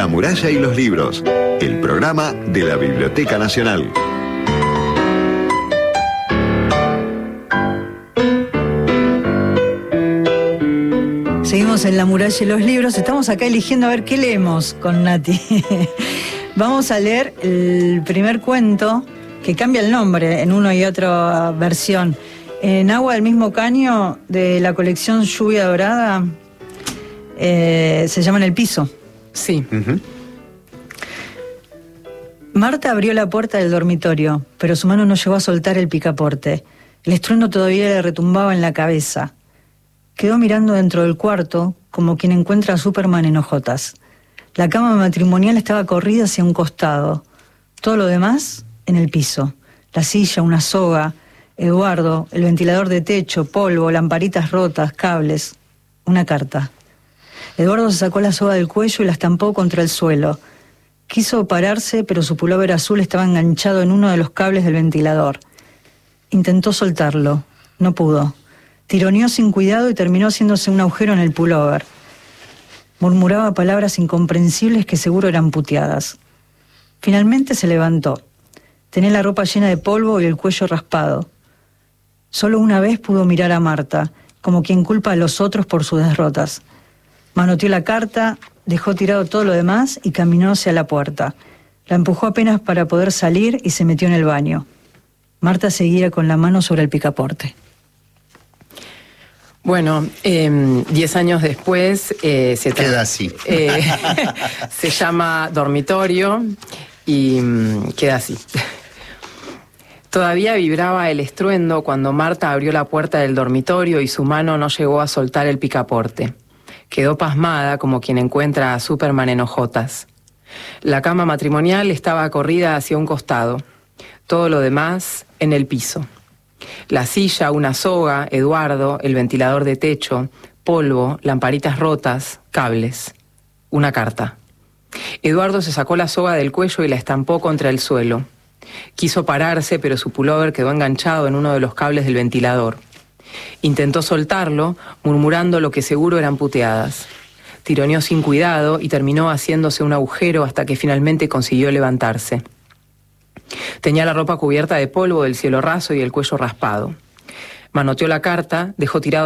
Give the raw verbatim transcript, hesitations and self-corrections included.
La muralla y los libros, el programa de la Biblioteca Nacional. Seguimos en La muralla y los libros. Estamos acá eligiendo a ver qué leemos con Nati. Vamos a leer el primer cuento, que cambia el nombre en una y otra versión. En Agua del mismo caño, de la colección Lluvia Dorada, eh, se llama En el piso. Sí. Uh-huh. Marta abrió la puerta del dormitorio, pero su mano no llegó a soltar el picaporte. El estruendo todavía le retumbaba en la cabeza. Quedó mirando dentro del cuarto, como quien encuentra a Superman en hojotas. La cama matrimonial estaba corrida hacia un costado. Todo lo demás, en el piso. La silla, una soga, Eduardo, el ventilador de techo, polvo, lamparitas rotas, cables. Una carta. Eduardo se sacó la soga del cuello y la estampó contra el suelo. Quiso pararse, pero su pullover azul estaba enganchado en uno de los cables del ventilador. Intentó soltarlo. No pudo. Tironeó sin cuidado y terminó haciéndose un agujero en el pullover. Murmuraba palabras incomprensibles que seguro eran puteadas. Finalmente se levantó. Tenía la ropa llena de polvo y el cuello raspado. Solo una vez pudo mirar a Marta, como quien culpa a los otros por sus derrotas. Manoteó la carta, dejó tirado todo lo demás y caminó hacia la puerta. La empujó apenas para poder salir y se metió en el baño. Marta seguía con la mano sobre el picaporte. Bueno, eh, diez años después eh, se tra- Queda así. Eh, se llama Dormitorio y mm, queda así. Todavía vibraba el estruendo cuando Marta abrió la puerta del dormitorio y su mano no llegó a soltar el picaporte. Quedó pasmada como quien encuentra a Superman en hojotas. La cama matrimonial estaba corrida hacia un costado. Todo lo demás en el piso. La silla, una soga, Eduardo, el ventilador de techo, polvo, lamparitas rotas, cables. Una carta. Eduardo se sacó la soga del cuello y la estampó contra el suelo. Quiso pararse, pero su pullover quedó enganchado en uno de los cables del ventilador. Intentó soltarlo, murmurando lo que seguro eran puteadas. Tironeó sin cuidado y terminó haciéndose un agujero hasta que finalmente consiguió levantarse. Tenía la ropa cubierta de polvo del cielo raso y el cuello raspado. Manoteó la carta, dejó tirado